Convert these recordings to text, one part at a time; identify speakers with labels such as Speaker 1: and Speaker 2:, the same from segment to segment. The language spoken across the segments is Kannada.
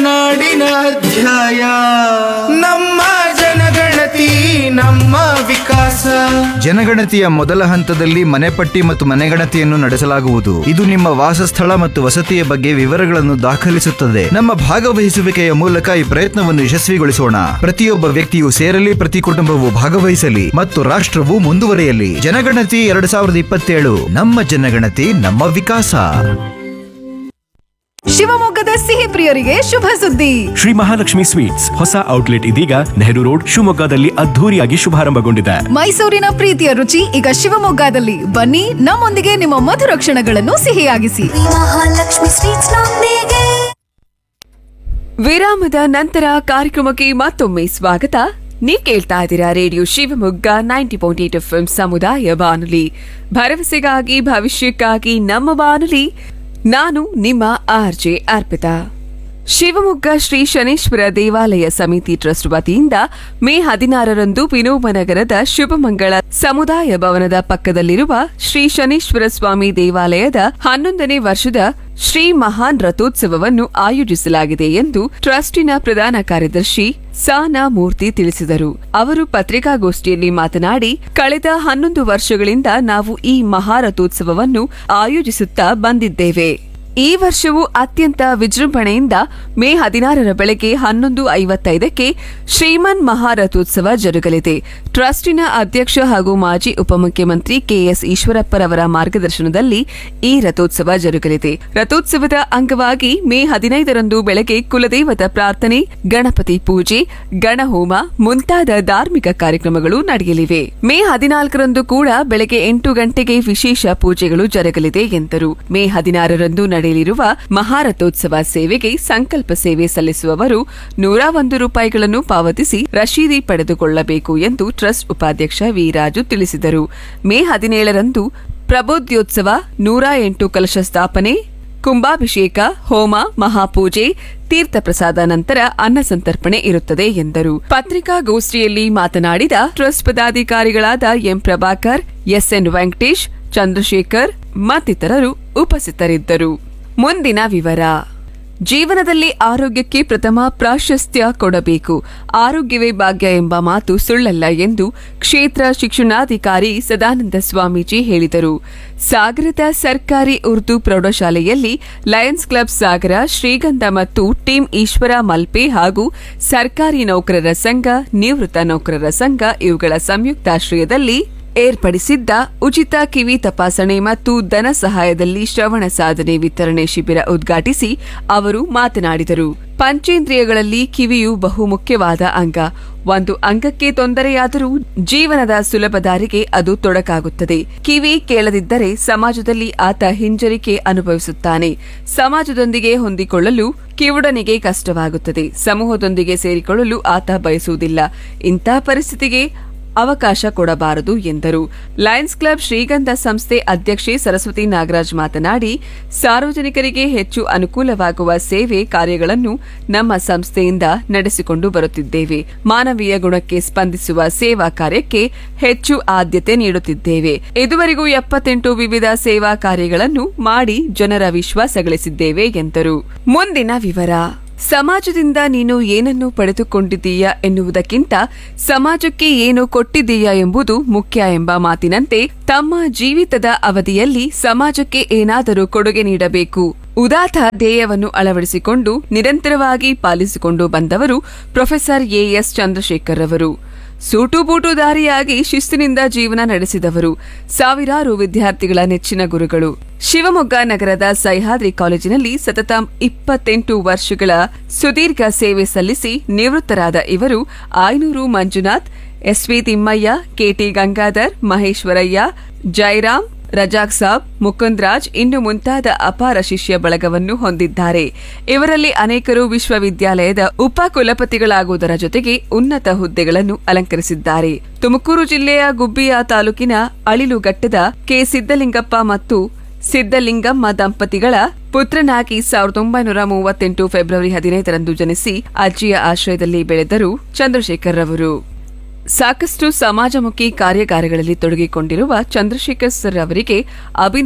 Speaker 1: ನಾಡಿನ ಅಧ್ಯಾಯ. ನಮ್ಮ ಜನಗಣತಿ ನಮ್ಮ ವಿಕಾಸ.
Speaker 2: ಜನಗಣತಿಯ ಮೊದಲ ಹಂತದಲ್ಲಿ ಮನೆಪಟ್ಟಿ ಮತ್ತು ಮನೆಗಣತಿಯನ್ನು ನಡೆಸಲಾಗುವುದು. ಇದು ನಿಮ್ಮ ವಾಸಸ್ಥಳ ಮತ್ತು ವಸತಿಯ ಬಗ್ಗೆ ವಿವರಗಳನ್ನು ದಾಖಲಿಸುತ್ತದೆ. ನಮ್ಮ ಭಾಗವಹಿಸುವಿಕೆಯ ಮೂಲಕ ಈ ಪ್ರಯತ್ನವನ್ನು ಯಶಸ್ವಿಗೊಳಿಸೋಣ. ಪ್ರತಿಯೊಬ್ಬ ವ್ಯಕ್ತಿಯು ಸೇರಲಿ, ಪ್ರತಿ ಕುಟುಂಬವು ಭಾಗವಹಿಸಲಿ ಮತ್ತು ರಾಷ್ಟ್ರವು ಮುಂದುವರಿಯಲಿ. ಜನಗಣತಿ 2027. ನಮ್ಮ ಜನಗಣತಿ ನಮ್ಮ ವಿಕಾಸ.
Speaker 3: ಶಿವಮೊಗ್ಗದ ಸಿಹಿ ಪ್ರಿಯರಿಗೆ ಶುಭ ಸುದ್ದಿ.
Speaker 4: ಶ್ರೀ ಮಹಾಲಕ್ಷ್ಮಿ ಸ್ವೀಟ್ಸ್ ಹೊಸ ಔಟ್ಲೆಟ್ ಇದೀಗ ನೆಹರು ರೋಡ್ ಶಿವಮೊಗ್ಗದಲ್ಲಿ ಅದ್ಧೂರಿಯಾಗಿ ಶುಭಾರಂಭಗೊಂಡಿದೆ.
Speaker 3: ಮೈಸೂರಿನ ಪ್ರೀತಿಯ ರುಚಿ ಈಗ ಶಿವಮೊಗ್ಗದಲ್ಲಿ. ಬನ್ನಿ, ನಮ್ಮೊಂದಿಗೆ ನಿಮ್ಮ ಮಧುರ ಕ್ಷಣಗಳನ್ನು ಸಿಹಿಯಾಗಿಸಿ.
Speaker 5: ಮಹಾಲಕ್ಷ್ಮಿ ಸ್ವೀಟ್ಸ್ ನೊಂದಿಗೆ.
Speaker 6: ವಿರಾಮದ ನಂತರ ಕಾರ್ಯಕ್ರಮಕ್ಕೆ ಮತ್ತೊಮ್ಮೆ ಸ್ವಾಗತ. ನೀವ್ ಕೇಳ್ತಾ ಇದ್ದೀರಾ ರೇಡಿಯೋ ಶಿವಮೊಗ್ಗ 90.8 FM ಸಮುದಾಯ ಬಾನುಲಿ, ಭರವಸೆಗಾಗಿ ಭವಿಷ್ಯಕ್ಕಾಗಿ ನಮ್ಮ ಬಾನುಲಿ. ನಾನು ನಿಮ್ಮ ಆರ್ಜೆ ಅರ್ಪಿತಾ. ಶಿವಮೊಗ್ಗ ಶ್ರೀ ಶನೇಶ್ವರ ದೇವಾಲಯ ಸಮಿತಿ ಟ್ರಸ್ಟ್ ವತಿಯಿಂದ ಮೇ 16ರಂದು ವಿನೋಬನಗರದ ಶುಭಮಂಗಳ ಸಮುದಾಯ ಭವನದ ಪಕ್ಕದಲ್ಲಿರುವ ಶ್ರೀ ಶನೇಶ್ವರ ಸ್ವಾಮಿ ದೇವಾಲಯದ 11ನೇ ವರ್ಷದ ಶ್ರೀ ಮಹಾನ್ ರಥೋತ್ಸವವನ್ನು ಆಯೋಜಿಸಲಾಗಿದೆ ಎಂದು ಟ್ರಸ್ಟಿನ ಪ್ರಧಾನ ಕಾರ್ಯದರ್ಶಿ ಸಾನಾ ಮೂರ್ತಿ ತಿಳಿಸಿದರು. ಅವರು ಪತ್ರಿಕಾಗೋಷ್ಠಿಯಲ್ಲಿ ಮಾತನಾಡಿ, ಕಳೆದ 11 ವರ್ಷಗಳಿಂದ ನಾವು ಈ ಮಹಾರಥೋತ್ಸವವನ್ನು ಆಯೋಜಿಸುತ್ತಾ ಬಂದಿದ್ದೇವೆ. ಈ ವರ್ಷವೂ ಅತ್ಯಂತ ವಿಜೃಂಭಣೆಯಿಂದ ಮೇ 16ರ ಬೆಳಗ್ಗೆ 11:55ಕ್ಕೆ ಶ್ರೀಮನ್ ಮಹಾರಥೋತ್ಸವ ಜರುಗಲಿದೆ. ಟ್ರಸ್ಟಿನ ಅಧ್ಯಕ್ಷ ಹಾಗೂ ಮಾಜಿ ಉಪಮುಖ್ಯಮಂತ್ರಿ ಕೆಎಸ್ ಈಶ್ವರಪ್ಪರವರ ಮಾರ್ಗದರ್ಶನದಲ್ಲಿ ಈ ರಥೋತ್ಸವ ಜರುಗಲಿದೆ. ರಥೋತ್ಸವದ ಅಂಗವಾಗಿ ಮೇ 15ರಂದು ಬೆಳಗ್ಗೆ ಕುಲದೇವತ ಪ್ರಾರ್ಥನೆ, ಗಣಪತಿ ಪೂಜೆ, ಗಣಹೋಮ ಮುಂತಾದ ಧಾರ್ಮಿಕ ಕಾರ್ಯಕ್ರಮಗಳು ನಡೆಯಲಿವೆ. ಮೇ 14ರಂದು ಕೂಡ ಬೆಳಗ್ಗೆ 8 ಗಂಟೆಗೆ ವಿಶೇಷ ಪೂಜೆಗಳು ಜರುಗಲಿದೆ ಎಂದರು. ಮೇ 16ರಂದು ನಡೆಯಲಿರುವ ಮಹಾರಥೋತ್ಸವ ಸೇವೆಗೆ ಸಂಕಲ್ಪ ಸೇವೆ ಸಲ್ಲಿಸುವವರು ₹101 ಪಾವತಿಸಿ ರಶೀದಿ ಪಡೆದುಕೊಳ್ಳಬೇಕು ಎಂದು ಟ್ರಸ್ಟ್ ಉಪಾಧ್ಯಕ್ಷ ವಿರಾಜು ತಿಳಿಸಿದರು. ಮೇ 17ರಂದು ಪ್ರಬೋಧ್ಯೋತ್ಸವ, 108 ಕಲಶ ಸ್ಥಾಪನೆ, ಕುಂಭಾಭಿಷೇಕ, ಹೋಮ, ಮಹಾಪೂಜೆ, ತೀರ್ಥ ಪ್ರಸಾದ ನಂತರ ಅನ್ನ ಸಂತರ್ಪಣೆ ಇರುತ್ತದೆ ಎಂದರು. ಪತ್ರಿಕಾಗೋಷ್ಠಿಯಲ್ಲಿ ಮಾತನಾಡಿದ trust ಪದಾಧಿಕಾರಿಗಳಾದ M Prabhakar, SN Venkatesh, Chandrashekhar ಮತ್ತಿತರರು ಉಪಸ್ಥಿತರಿದ್ದರು. ಮುಂದಿನ ವಿವರ. ಜೀವನದಲ್ಲಿ ಆರೋಗ್ಯಕ್ಕೆ ಪ್ರಥಮ ಪ್ರಾಶಸ್ತ್ಯ ಕೊಡಬೇಕು. ಆರೋಗ್ಯವೇ ಭಾಗ್ಯ ಎಂಬ ಮಾತು ಸುಳ್ಳಲ್ಲ ಎಂದು ಕ್ಷೇತ್ರ ಶಿಕ್ಷಣಾಧಿಕಾರಿ ಸದಾನಂದ ಸ್ವಾಮೀಜಿ ಹೇಳಿದರು. ಸಾಗರದ ಸರ್ಕಾರಿ ಉರ್ದು ಪ್ರೌಢಶಾಲೆಯಲ್ಲಿ ಲಯನ್ಸ್ ಕ್ಲಬ್ ಸಾಗರ, ಶ್ರೀಗಂಧ ಮತ್ತು ಟೀಮ್ ಈಶ್ವರ ಮಲ್ಪೆ ಹಾಗೂ ಸರ್ಕಾರಿ ನೌಕರರ ಸಂಘ, ನಿವೃತ್ತ ನೌಕರರ ಸಂಘ ಇವುಗಳ ಸಂಯುಕ್ತಾಶ್ರಯದಲ್ಲಿ ಏರ್ಪಡಿಸಿದ್ದ ಉಚಿತ ಕಿವಿ ತಪಾಸಣೆ ಮತ್ತು ಧನ ಸಹಾಯದಲ್ಲಿ ಶ್ರವಣ ಸಾಧನೆ ವಿತರಣೆ ಶಿಬಿರ ಉದ್ಘಾಟಿಸಿ ಅವರು ಮಾತನಾಡಿದರು. ಪಂಚೇಂದ್ರಿಯಗಳಲ್ಲಿ ಕಿವಿಯು ಬಹುಮುಖ್ಯವಾದ ಅಂಗ. ಒಂದು ಅಂಗಕ್ಕೆ ತೊಂದರೆಯಾದರೂ ಜೀವನದ ಸುಲಭ ದಾರಿಗೆ ಅದು ತೊಡಕಾಗುತ್ತದೆ. ಕಿವಿ ಕೇಳದಿದ್ದರೆ ಸಮಾಜದಲ್ಲಿ ಆತ ಹಿಂಜರಿಕೆ ಅನುಭವಿಸುತ್ತಾನೆ. ಸಮಾಜದೊಂದಿಗೆ ಹೊಂದಿಕೊಳ್ಳಲು ಕಿವುಡನಿಗೆ ಕಷ್ಟವಾಗುತ್ತದೆ. ಸಮೂಹದೊಂದಿಗೆ ಸೇರಿಕೊಳ್ಳಲು ಆತ ಬಯಸುವುದಿಲ್ಲ. ಇಂಥ ಪರಿಸ್ಥಿತಿಗೆ ಅವಕಾಶ ಕೊಡಬಾರದು ಎಂದರು. ಲಯನ್ಸ್ ಕ್ಲಬ್ ಶ್ರೀಗಂಧ ಸಂಸ್ಥೆ ಅಧ್ಯಕ್ಷೆ ಸರಸ್ವತಿ ನಾಗರಾಜ್ ಮಾತನಾಡಿ, ಸಾರ್ವಜನಿಕರಿಗೆ ಹೆಚ್ಚು ಅನುಕೂಲವಾಗುವ ಸೇವೆ ಕಾರ್ಯಗಳನ್ನು ನಮ್ಮ ಸಂಸ್ಥೆಯಿಂದ ನಡೆಸಿಕೊಂಡು ಬರುತ್ತಿದ್ದೇವೆ. ಮಾನವೀಯ ಗುಣಕ್ಕೆ ಸ್ಪಂದಿಸುವ ಸೇವಾ ಕಾರ್ಯಕ್ಕೆ ಹೆಚ್ಚು ಆದ್ಯತೆ ನೀಡುತ್ತಿದ್ದೇವೆ. ಇದುವರೆಗೂ 78 ವಿವಿಧ ಸೇವಾ ಕಾರ್ಯಗಳನ್ನು ಮಾಡಿ ಜನರ ವಿಶ್ವಾಸ ಗಳಿಸಿದ್ದೇವೆ ಎಂದರು. ಮುಂದಿನ ವಿವರ. ಸಮಾಜದಿಂದ ನೀನು ಏನನ್ನು ಪಡೆದುಕೊಂಡಿದ್ದೀಯಾ ಎನ್ನುವುದಕ್ಕಿಂತ ಸಮಾಜಕ್ಕೆ ಏನು ಕೊಟ್ಟಿದ್ದೀಯಾ ಎಂಬುದು ಮುಖ್ಯ ಎಂಬ ಮಾತಿನಂತೆ ತಮ್ಮ ಜೀವಿತದ ಅವಧಿಯಲ್ಲಿ ಸಮಾಜಕ್ಕೆ ಏನಾದರೂ ಕೊಡುಗೆ ನೀಡಬೇಕು. ಉದಾತ್ತ ಧ್ಯೇಯವನ್ನು ಅಳವಡಿಸಿಕೊಂಡು ನಿರಂತರವಾಗಿ ಪಾಲಿಸಿಕೊಂಡು ಬಂದವರು ಪ್ರೊಫೆಸರ್ ಎಎಸ್ ಚಂದ್ರಶೇಖರ್ ಅವರು. ಸೂಟುಬೂಟು ದಾರಿಯಾಗಿ ಶಿಸ್ತಿನಿಂದ ಜೀವನ ನಡೆಸಿದವರು. ಸಾವಿರಾರು ವಿದ್ಯಾರ್ಥಿಗಳ ನೆಚ್ಚಿನ ಗುರುಗಳು. ಶಿವಮೊಗ್ಗ ನಗರದ ಸಹ್ಯಾದ್ರಿ ಕಾಲೇಜಿನಲ್ಲಿ ಸತತ 28 ವರ್ಷಗಳ ಸುದೀರ್ಘ ಸೇವೆ ಸಲ್ಲಿಸಿ ನಿವೃತ್ತರಾದ ಇವರು ಆಯನೂರು ಮಂಜುನಾಥ್, ಎಸ್ವಿ ತಿಮ್ಮಯ್ಯ, ಕೆಟಿ ಗಂಗಾಧರ್, ಮಹೇಶ್ವರಯ್ಯ, ಜಯರಾಮ್, ರಜಾಕ್ ಸಾಬ್, ಮುಕುಂದ್ ರಾಜ್ ಇನ್ನು ಮುಂತಾದ ಅಪಾರ ಶಿಷ್ಯ ಬಳಗವನ್ನು ಹೊಂದಿದ್ದಾರೆ. ಇವರಲ್ಲಿ ಅನೇಕರು ವಿಶ್ವವಿದ್ಯಾಲಯದ ಉಪ ಕುಲಪತಿಗಳಾಗುವುದರ ಜೊತೆಗೆ ಉನ್ನತ ಹುದ್ದೆಗಳನ್ನು ಅಲಂಕರಿಸಿದ್ದಾರೆ. ತುಮಕೂರು ಜಿಲ್ಲೆಯ ಗುಬ್ಬಿಯ ತಾಲೂಕಿನ ಅಳಿಲುಘಟ್ಟದ ಕೆ ಸಿದ್ದಲಿಂಗಪ್ಪ ಮತ್ತು ಸಿದ್ದಲಿಂಗಮ್ಮ ದಂಪತಿಗಳ ಪುತ್ರನಾಗಿ 1938 ಫೆಬ್ರವರಿ 15ರಂದು ಜನಿಸಿ ಅಜ್ಜಿಯ ಆಶ್ರಯದಲ್ಲಿ ಬೆಳೆದರು ಚಂದ್ರಶೇಖರ್ ಅವರು. ಸಾಕಷ್ಟು ಸಮಾಜಮುಖಿ ಕಾರ್ಯಾಗಾರಗಳಲ್ಲಿ ತೊಡಗಿಕೊಂಡಿರುವ ಚಂದ್ರಶೇಖರ್ ಸರ್ ಅವರಿಗೆ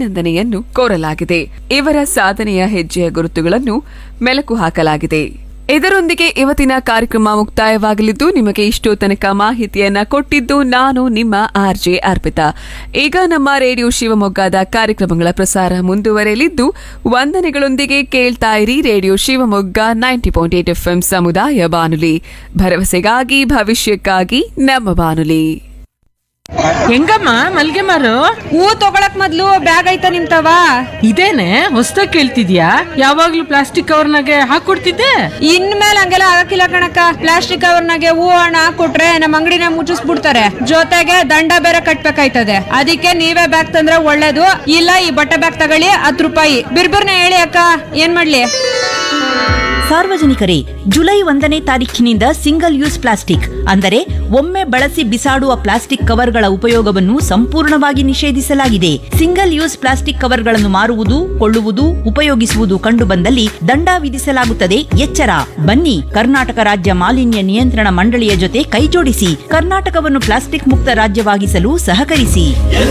Speaker 6: ಅಭಿನಂದನೆಯನ್ನು ಕೋರಲಾಗಿದೆ. ಇವರ ಸಾಧನೆಯ ಹೆಜ್ಜೆಯ ಗುರುತುಗಳನ್ನು ಮೆಲುಕು ಹಾಕಲಾಗಿದೆ. ಇದರೊಂದಿಗೆ ಇವತ್ತಿನ ಕಾರ್ಯಕ್ರಮ ಮುಕ್ತಾಯವಾಗಲಿದ್ದು, ನಿಮಗೆ ಇಷ್ಟೋ ತನಕ ಮಾಹಿತಿಯನ್ನ ಕೊಟ್ಟಿದ್ದು ನಾನು ನಿಮ್ಮ RJ ಅರ್ಪಿತಾ. ಈಗ ನಮ್ಮ ರೇಡಿಯೋ ಶಿವಮೊಗ್ಗದ ಕಾರ್ಯಕ್ರಮಗಳ ಪ್ರಸಾರ ಮುಂದುವರೆಯಲಿದ್ದು, ವಂದನೆಗಳೊಂದಿಗೆ ಕೇಳ್ತಾ ಇರಿ ರೇಡಿಯೋ ಶಿವಮೊಗ್ಗ 90.8 FM ಸಮುದಾಯ ಬಾನುಲಿ, ಭರವಸೆಗಾಗಿ ಭವಿಷ್ಯಕ್ಕಾಗಿ ನಮ್ಮ ಬಾನುಲಿ.
Speaker 7: ಹೆಂಗಮ್ಮ ಮಲ್ಗೆ ಮಾರು?
Speaker 8: ಹೂ ತಗೊಳಕ್ ಮೊದ್ಲು ಬ್ಯಾಗ್ ಐತ ನಿಮ್ತವ?
Speaker 7: ಇದೇನೆ ಹೊಸ್ದಾಗ್ ಕೇಳ್ತಿದ್ಯಾ? ಯಾವಾಗ್ಲೂ ಪ್ಲಾಸ್ಟಿಕ್ ಕವರ್ನಾಗೆ ಹಾಕೊಡ್ತಿದ್ದೆ.
Speaker 8: ಇನ್ಮೇಲೆ ಹಂಗೆಲ್ಲ ಆಗಕ್ಕಿಲ್ಲ ಕಣಕ್ಕ. ಪ್ಲಾಸ್ಟಿಕ್ ಕವರ್ನಾಗೆ ಹೂ ಹಣ ಹಾಕೊಟ್ರೆ ನಮ್ ಅಂಗಡಿನ ಮುಚ್ಚಿಸ್ಬಿಡ್ತಾರೆ, ಜೊತೆಗೆ ದಂಡ ಬೇರೆ ಕಟ್ಬೇಕಾಯ್ತದೆ. ಅದಕ್ಕೆ ನೀವೇ ಬ್ಯಾಗ್ ತಂದ್ರೆ ಒಳ್ಳೇದು. ಇಲ್ಲ ಈ ಬಟ್ಟೆ ಬ್ಯಾಗ್ ತಗೊಳ್ಳಿ, 10 ರೂಪಾಯಿ. ಬಿರ್ಬಿರ್ನ ಹೇಳಿ ಅಕ್ಕ, ಏನ್ ಮಾಡ್ಲಿ?
Speaker 9: ಸಾರ್ವಜನಿಕರೇ, ಜುಲೈ 1ನೇ ತಾರೀಖಿನಿಂದ ಸಿಂಗಲ್ ಯೂಸ್ ಪ್ಲಾಸ್ಟಿಕ್ ಅಂದರೆ ಒಮ್ಮೆ ಬಳಸಿ ಬಿಸಾಡುವ ಪ್ಲಾಸ್ಟಿಕ್ ಕವರ್ಗಳ ಉಪಯೋಗವನ್ನು ಸಂಪೂರ್ಣವಾಗಿ ನಿಷೇಧಿಸಲಾಗಿದೆ. ಸಿಂಗಲ್ ಯೂಸ್ ಪ್ಲಾಸ್ಟಿಕ್ ಕವರ್ಗಳನ್ನು ಮಾರುವುದು, ಕೊಳ್ಳುವುದು, ಉಪಯೋಗಿಸುವುದು ಕಂಡುಬಂದಲ್ಲಿ ದಂಡ ವಿಧಿಸಲಾಗುತ್ತದೆ. ಎಚ್ಚರ! ಬನ್ನಿ, ಕರ್ನಾಟಕ ರಾಜ್ಯ ಮಾಲಿನ್ಯ ನಿಯಂತ್ರಣ ಮಂಡಳಿಯ ಜೊತೆ ಕೈಜೋಡಿಸಿ ಕರ್ನಾಟಕವನ್ನು ಪ್ಲಾಸ್ಟಿಕ್ ಮುಕ್ತ ರಾಜ್ಯವಾಗಿಸಲು ಸಹಕರಿಸಿ.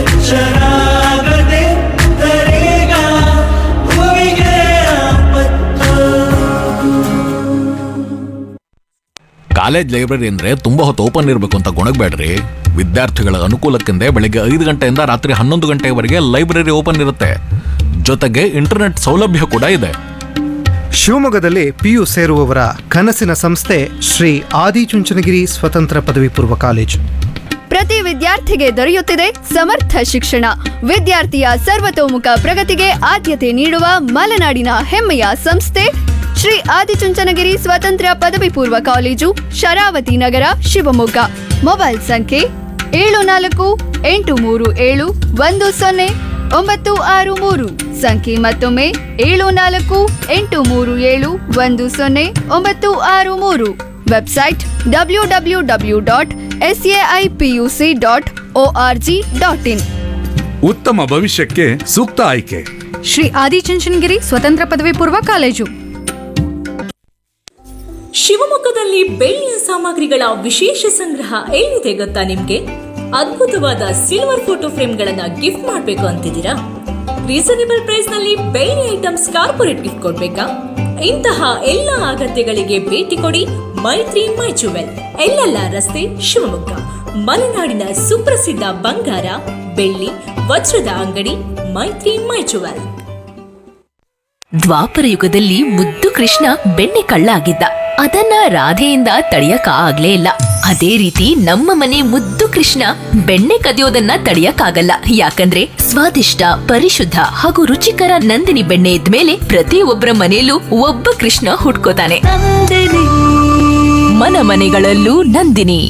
Speaker 10: ಕಾಲೇಜ್ ಲೈಬ್ರರಿ ಅಂದ್ರೆ ತುಂಬಾ ಹೊತ್ತು ಓಪನ್ ಇರಬೇಕು ಅಂತ ಗೊಣಗಬೇಡ್ರಿ. ವಿದ್ಯಾರ್ಥಿಗಳ ಅನುಕೂಲಕ್ಕೆಂದೇ ಬೆಳಿಗ್ಗೆ 5 ಗಂಟೆಯಿಂದ ರಾತ್ರಿ 11 ಗಂಟೆವರೆಗೆ ಲೈಬ್ರರಿ ಓಪನ್ ಇರುತ್ತೆ. ಜೊತೆಗೆ ಇಂಟರ್ನೆಟ್ ಸೌಲಭ್ಯ ಕೂಡ ಇದೆ.
Speaker 1: ಶಿವಮೊಗ್ಗದಲ್ಲಿ PU ಸೇರುವವರ ಕನಸಿನ ಸಂಸ್ಥೆ ಶ್ರೀ ಆದಿಚುಂಚನಗಿರಿ ಸ್ವತಂತ್ರ ಪದವಿ ಪೂರ್ವ ಕಾಲೇಜು.
Speaker 3: ಪ್ರತಿ ವಿದ್ಯಾರ್ಥಿಗೆ ದೊರೆಯುತ್ತಿದೆ ಸಮರ್ಥ ಶಿಕ್ಷಣ. ವಿದ್ಯಾರ್ಥಿಯ ಸರ್ವತೋಮುಖ ಪ್ರಗತಿಗೆ ಆದ್ಯತೆ ನೀಡುವ ಮಲೆನಾಡಿನ ಹೆಮ್ಮೆಯ ಸಂಸ್ಥೆ ಶ್ರೀ ಆದಿಚುಂಚನಗಿರಿ ಸ್ವತಂತ್ರ ಪದವಿ ಪೂರ್ವ ಕಾಲೇಜು, ಶರಾವತಿ ನಗರ, ಶಿವಮೊಗ್ಗ. ಮೊಬೈಲ್ ಸಂಖ್ಯೆ 7487100963. ಸಂಖ್ಯೆ ಮತ್ತೊಮ್ಮೆ 7487100963. Website www.saipuc.org.in.
Speaker 11: ಉತ್ತಮ ಭವಿಷ್ಯಕ್ಕೆ ಸೂಕ್ತ ಆಯ್ಕೆ
Speaker 3: ಶ್ರೀ ಆದಿಚುಂಚನಗಿರಿ ಸ್ವತಂತ್ರ ಪದವಿ ಪೂರ್ವ ಕಾಲೇಜು.
Speaker 12: ಶಿವಮೊಗ್ಗದಲ್ಲಿ ಬೆಳ್ಳಿಯ ಸಾಮಗ್ರಿಗಳ ವಿಶೇಷ ಸಂಗ್ರಹ ಎಲ್ಲಿದೆ ಗೊತ್ತಾ ನಿಮ್ಗೆ? ಅದ್ಭುತವಾದ ಸಿಲ್ವರ್ ಫೋಟೋ ಫ್ರೇಮ್ಗಳನ್ನ ಗಿಫ್ಟ್ ಮಾಡಬೇಕು ಅಂತಿದ್ದೀರಾ? ರೀಸನೇಬಲ್ ಪ್ರೈಸ್ ನಲ್ಲಿ ಬೆಳ್ಳಿ ಐಟಮ್ಸ್ ಕಾರ್ಪೊರೇಟ್ ಗಿಫ್ಟ್ ಕೊಡ್ಬೇಕಾ? ಇಂತಹ ಎಲ್ಲ ಅಗತ್ಯಗಳಿಗೆ ಭೇಟಿ ಕೊಡಿ ಮೈತ್ರಿ ಮೈ ಜುವೆಲ್, ಎಲ್ಲೆಲ್ಲ ರಸ್ತೆ, ಶಿವಮೊಗ್ಗ. ಮಲೆನಾಡಿನ ಸುಪ್ರಸಿದ್ಧ ಬಂಗಾರ, ಬೆಳ್ಳಿ, ವಜ್ರದ ಅಂಗಡಿ ಮೈತ್ರಿ ಮೈ ಜುವೆಲ್.
Speaker 13: ದ್ವಾಪರ ಯುಗದಲ್ಲಿ ಮುದ್ದು ಕೃಷ್ಣ ಬೆಣ್ಣೆ ಕಳ್ಳ ಆಗಿದ್ದ. ಅದನ್ನ ರಾಧೆಯಿಂದ ತಡೆಯಕ ಆಗ್ಲೇ ಇಲ್ಲ. ಅದೇ ರೀತಿ ನಮ್ಮ ಮನೆ ಮುದ್ದು ಕೃಷ್ಣ ಬೆಣ್ಣೆ ಕದಿಯೋದನ್ನ ತಡೆಯಕ್ಕಾಗಲ್ಲ. ಯಾಕಂದ್ರೆ ಸ್ವಾದಿಷ್ಟ, ಪರಿಶುದ್ಧ ಹಾಗೂ ರುಚಿಕರ ನಂದಿನಿ ಬೆಣ್ಣೆ ಇದ್ಮೇಲೆ ಪ್ರತಿಯೊಬ್ಬರ ಮನೆಯಲ್ಲೂ ಒಬ್ಬ ಕೃಷ್ಣ ಹುಟ್ಕೋತಾನೆ. ಮನ ಮನೆಗಳಲ್ಲೂ ನಂದಿನಿ.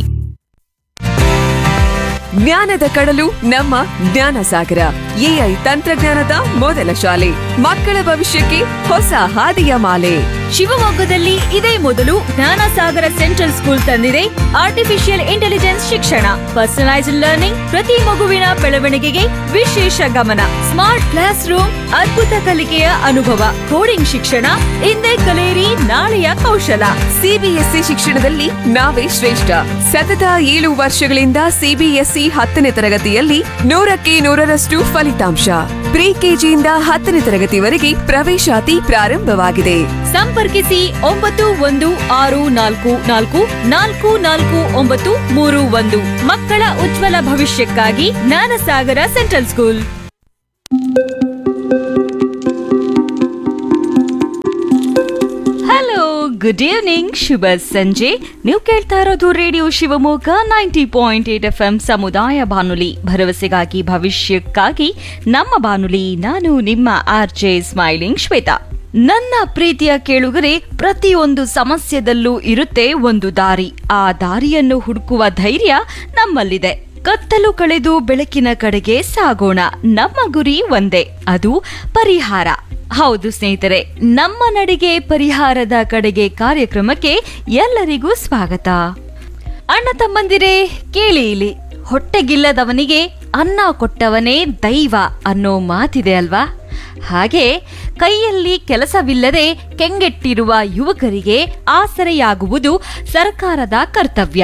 Speaker 6: ಜ್ಞಾನದ ಕಡಲು ನಮ್ಮ ಜ್ಞಾನ ಸಾಗರ. AI ತಂತ್ರಜ್ಞಾನದ ಮೊದಲ ಶಾಲೆ, ಮಕ್ಕಳ ಭವಿಷ್ಯಕ್ಕೆ ಹೊಸ ಹಾದಿಯ ಮಾಲೆ.
Speaker 14: ಶಿವಮೊಗ್ಗದಲ್ಲಿ ಇದೇ ಮೊದಲು ಜ್ಞಾನ ಸಾಗರ ಸೆಂಟ್ರಲ್ ಸ್ಕೂಲ್ ತಂದಿದೆ ಆರ್ಟಿಫಿಷಿಯಲ್ ಇಂಟೆಲಿಜೆನ್ಸ್ ಶಿಕ್ಷಣ, ಪರ್ಸನಲೈಸ್ಡ್ ಲರ್ನಿಂಗ್, ಪ್ರತಿ ಮಗುವಿನ ಬೆಳವಣಿಗೆಗೆ ವಿಶೇಷ ಗಮನ, ಸ್ಮಾರ್ಟ್ ಕ್ಲಾಸ್ ರೂಮ್, ಅದ್ಭುತ ಕಲಿಕೆಯ ಅನುಭವ, ಕೋಡಿಂಗ್ ಶಿಕ್ಷಣ. ಇಂದೇ ಕಲಿಯಿರಿ ನಾಳೆಯ ಕೌಶಲ.
Speaker 6: CBSE ಶಿಕ್ಷಣದಲ್ಲಿ ನಾವೇ ಶ್ರೇಷ್ಠ. ಸತತ 7 ವರ್ಷಗಳಿಂದ CBSE 10ನೇ ತರಗತಿಯಲ್ಲಿ 100ಕ್ಕೆ 100ರಷ್ಟು ಫಲಿತಾಂಶ. ಪ್ರಿ KGಯಿಂದ 10ನೇ ತರಗತಿವರೆಗೆ ಪ್ರವೇಶಾತಿ ಪ್ರಾರಂಭವಾಗಿದೆ.
Speaker 14: ಸಂಪರ್ಕಿಸಿ 9164444931. ಮಕ್ಕಳ ಉಜ್ವಲ ಭವಿಷ್ಯಕ್ಕಾಗಿ Jnanasagara central school. Hello, good evening, ಶುಭ ಸಂಜೆ. ನೀವು ಕೇಳ್ತಾ ಇರೋದು ರೇಡಿಯೋ ಶಿವಮೊಗ್ಗ 90.8 FM ಸಮುದಾಯ ಬಾನುಲಿ, ಭರವಸೆಗಾಗಿ ಭವಿಷ್ಯಕ್ಕಾಗಿ ನಮ್ಮ ಬಾನುಲಿ. ನಾನು ನಿಮ್ಮ RJ ಸ್ಮೈಲಿಂಗ್ ಶ್ವೇತಾ. ನನ್ನ ಪ್ರೀತಿಯ ಕೇಳುಗರೆ, ಪ್ರತಿಯೊಂದು ಸಮಸ್ಯೆದಲ್ಲೂ ಇರುತ್ತೆ ಒಂದು ದಾರಿ. ಆ ದಾರಿಯನ್ನು ಹುಡುಕುವ ಧೈರ್ಯ ನಮ್ಮಲ್ಲಿದೆ. ಕತ್ತಲು ಕಳೆದು ಬೆಳಕಿನ ಕಡೆಗೆ ಸಾಗೋಣ. ನಮ್ಮ ಗುರಿ ಒಂದೇ, ಅದು ಪರಿಹಾರ. ಹೌದು ಸ್ನೇಹಿತರೆ, ನಮ್ಮ ನಡಿಗೆ ಪರಿಹಾರದ ಕಡೆಗೆ ಕಾರ್ಯಕ್ರಮಕ್ಕೆ ಎಲ್ಲರಿಗೂ ಸ್ವಾಗತ. ಅಣ್ಣ ತಮ್ಮಂದಿರೇ, ಕೇಳಿ ಇಲ್ಲಿ, ಹೊಟ್ಟೆಗಿಲ್ಲದವನಿಗೆ ಅನ್ನ ಕೊಟ್ಟವನೇ ದೈವ ಅನ್ನೋ ಮಾತಿದೆ ಅಲ್ವಾ? ಹಾಗೆ ಕೈಯಲ್ಲಿ ಕೆಲಸವಿಲ್ಲದೆ ಕೆಂಗೆಟ್ಟಿರುವ ಯುವಕರಿಗೆ ಆಸರೆಯಾಗುವುದು ಸರ್ಕಾರದ ಕರ್ತವ್ಯ.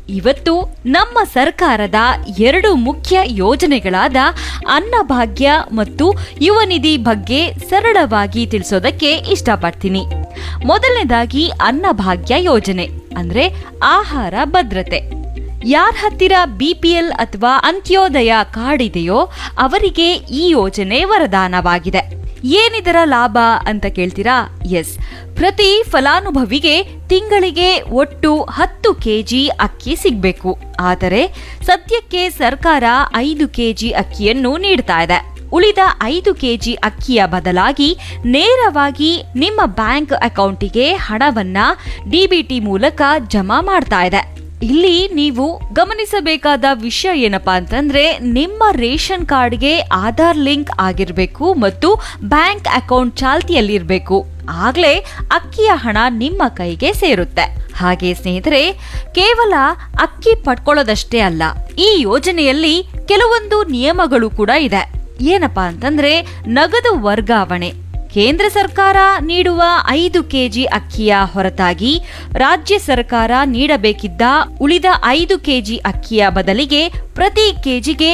Speaker 14: ಇವತ್ತು ನಮ್ಮ ಸರ್ಕಾರದ 2 ಮುಖ್ಯ ಯೋಜನೆಗಳಾದ ಅನ್ನಭಾಗ್ಯ ಮತ್ತು ಯುವ ನಿಧಿ ಬಗ್ಗೆ ಸರಳವಾಗಿ ತಿಳಿಸೋದಕ್ಕೆ ಇಷ್ಟಪಡ್ತೀನಿ. ಮೊದಲನೇದಾಗಿ ಅನ್ನಭಾಗ್ಯ ಯೋಜನೆ ಅಂದ್ರೆ ಆಹಾರ ಭದ್ರತೆ. ಯಾರ ಹತ್ತಿರ BPL ಅಥವಾ ಅಂತ್ಯೋದಯ ಕಾರ್ಡ್ ಇದೆಯೋ ಅವರಿಗೆ ಈ ಯೋಜನೆ ವರದಾನವಾಗಿದೆ. ಏನಿದರ ಲಾಭ ಅಂತ ಕೇಳ್ತೀರಾ? ಎಸ್, ಪ್ರತಿ ಫಲಾನುಭವಿಗೆ ತಿಂಗಳಿಗೆ ಒಟ್ಟು 10 kg ಅಕ್ಕಿ ಸಿಗಬೇಕು. ಆದರೆ ಸದ್ಯಕ್ಕೆ ಸರ್ಕಾರ 5 kg ಅಕ್ಕಿಯನ್ನು ನೀಡ್ತಾ ಇದೆ. ಉಳಿದ 5 kg ಅಕ್ಕಿಯ ಬದಲಾಗಿ ನೇರವಾಗಿ ನಿಮ್ಮ ಬ್ಯಾಂಕ್ ಅಕೌಂಟಿಗೆ ಹಣವನ್ನ DBT ಮೂಲಕ ಜಮಾ ಮಾಡ್ತಾ ಇದೆ. ಇಲ್ಲಿ ನೀವು ಗಮನಿಸಬೇಕಾದ ವಿಷಯ ಏನಪ್ಪಾ ಅಂತಂದ್ರೆ, ನಿಮ್ಮ ರೇಷನ್ ಕಾರ್ಡ್ಗೆ ಆಧಾರ್ ಲಿಂಕ್ ಆಗಿರ್ಬೇಕು ಮತ್ತು ಬ್ಯಾಂಕ್ ಅಕೌಂಟ್ ಚಾಲ್ತಿಯಲ್ಲಿರ್ಬೇಕು. ಆಗ್ಲೇ ಅಕ್ಕಿಯ ಹಣ ನಿಮ್ಮ ಕೈಗೆ ಸೇರುತ್ತೆ. ಹಾಗೆ ಸ್ನೇಹಿತರೆ, ಕೇವಲ ಅಕ್ಕಿ ಪಡ್ಕೊಳ್ಳೋದಷ್ಟೇ ಅಲ್ಲ, ಈ ಯೋಜನೆಯಲ್ಲಿ ಕೆಲವೊಂದು ನಿಯಮಗಳು ಕೂಡ ಇದೆ. ಏನಪ್ಪಾ ಅಂತಂದ್ರೆ, ನಗದು ವರ್ಗಾವಣೆ. ಕೇಂದ್ರ ಸರ್ಕಾರ ನೀಡುವ 5 kg ಅಕ್ಕಿಯ ಹೊರತಾಗಿ ರಾಜ್ಯ ಸರ್ಕಾರ ನೀಡಬೇಕಿದ್ದ ಉಳಿದ 5 kg ಅಕ್ಕಿಯ ಬದಲಿಗೆ ಪ್ರತಿ ಕೆಜಿಗೆ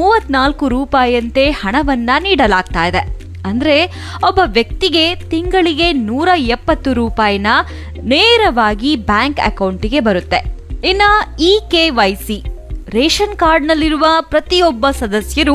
Speaker 14: 34 ರೂಪಾಯಿಯಂತೆ ಹಣವನ್ನ ನೀಡಲಾಗ್ತಾ ಇದೆ. ಅಂದ್ರೆ ಒಬ್ಬ ವ್ಯಕ್ತಿಗೆ ತಿಂಗಳಿಗೆ 170 ರೂಪಾಯಿನ ನೇರವಾಗಿ ಬ್ಯಾಂಕ್ ಅಕೌಂಟಿಗೆ ಬರುತ್ತೆ. ಇನ್ನ KYC, ರೇಷನ್ ಕಾರ್ಡ್ನಲ್ಲಿರುವ ಪ್ರತಿಯೊಬ್ಬ ಸದಸ್ಯರು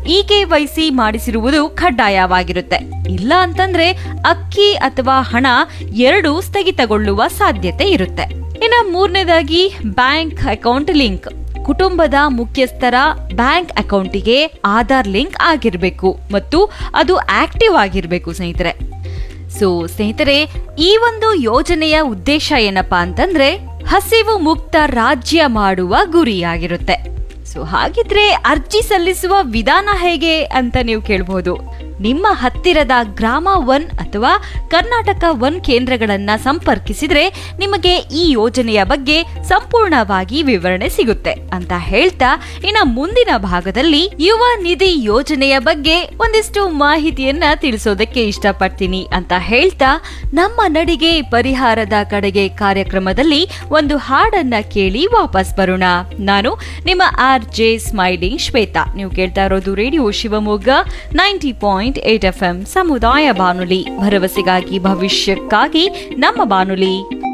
Speaker 14: KYC ಮಾಡಿಸಿರುವುದು ಕಡ್ಡಾಯವಾಗಿರುತ್ತೆ. ಇಲ್ಲ ಅಂತಂದ್ರೆ ಅಕ್ಕಿ ಅಥವಾ ಹಣ ಎರಡೂ ಸ್ಥಗಿತಗೊಳ್ಳುವ ಸಾಧ್ಯತೆ ಇರುತ್ತೆ. ಇನ್ನು ಮೂರನೇದಾಗಿ ಬ್ಯಾಂಕ್ ಅಕೌಂಟ್ ಲಿಂಕ್. ಕುಟುಂಬದ ಮುಖ್ಯಸ್ಥರ ಬ್ಯಾಂಕ್ ಅಕೌಂಟಿಗೆ ಆಧಾರ್ ಲಿಂಕ್ ಆಗಿರಬೇಕು ಮತ್ತು ಅದು ಆಕ್ಟಿವ್ ಆಗಿರಬೇಕು ಸ್ನೇಹಿತರೆ. ಸ್ನೇಹಿತರೆ, ಈ ಒಂದು ಯೋಜನೆಯ ಉದ್ದೇಶ ಏನಪ್ಪಾ ಅಂತಂದ್ರೆ, ಹಸಿವು ಮುಕ್ತ ರಾಜ್ಯ ಮಾಡುವ ಗುರಿಯಾಗಿರುತ್ತೆ. ಹಾಗಿದ್ರೆ ಅರ್ಜಿ ಸಲ್ಲಿಸುವ ವಿಧಾನ ಹೇಗೆ ಅಂತ ನೀವು ಕೇಳಬಹುದು. ನಿಮ್ಮ ಹತ್ತಿರದ ಗ್ರಾಮ 1 ಅಥವಾ ಕರ್ನಾಟಕ 1 ಕೇಂದ್ರಗಳನ್ನ ಸಂಪರ್ಕಿಸಿದ್ರೆ ನಿಮಗೆ ಈ ಯೋಜನೆಯ ಬಗ್ಗೆ ಸಂಪೂರ್ಣವಾಗಿ ವಿವರಣೆ ಸಿಗುತ್ತೆ ಅಂತ ಹೇಳ್ತಾ, ಇನ್ನು ಮುಂದಿನ ಭಾಗದಲ್ಲಿ ಯುವ ನಿಧಿ ಯೋಜನೆಯ ಬಗ್ಗೆ ಒಂದಿಷ್ಟು ಮಾಹಿತಿಯನ್ನ ತಿಳಿಸೋದಕ್ಕೆ ಇಷ್ಟಪಡ್ತೀನಿ ಅಂತ ಹೇಳ್ತಾ, ನಮ್ಮ ನಡಿಗೆ ಪರಿಹಾರದ ಕಡೆಗೆ ಕಾರ್ಯಕ್ರಮದಲ್ಲಿ ಒಂದು ಹಾಡನ್ನ ಕೇಳಿ ವಾಪಸ್ ಬರೋಣ. ನಾನು ನಿಮ್ಮ RJ ಸ್ಮೈಲಿಂಗ್ ಶ್ವೇತಾ. ನೀವು ಕೇಳ್ತಾ ಇರೋದು ರೇಡಿಯೋ ಶಿವಮೊಗ್ಗ 90.8 FM ಸಮುದಾಯ ಬಾನುಲಿ, ಭರವಸೆಗಾಗಿ ಭವಿಷ್ಯಕ್ಕಾಗಿ ನಮ್ಮ ಬಾನುಲಿ.